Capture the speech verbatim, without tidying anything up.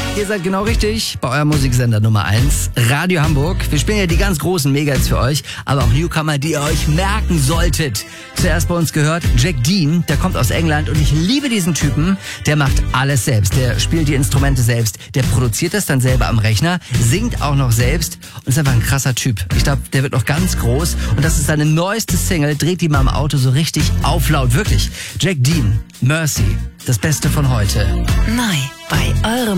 Ihr seid genau richtig bei eurem Musiksender Nummer eins, Radio Hamburg. Wir spielen ja die ganz großen Mega-Hits für euch, aber auch Newcomer, die ihr euch merken solltet. Zuerst bei uns gehört Jack Dean, der kommt aus England und ich liebe diesen Typen. Der macht alles selbst, der spielt die Instrumente selbst, der produziert das dann selber am Rechner, singt auch noch selbst und ist einfach ein krasser Typ. Ich glaube, der wird noch ganz groß und das ist seine neueste Single, dreht die mal im Auto so richtig auf laut, wirklich. Jack Dean, Mercy, das Beste von heute. Neu bei eurem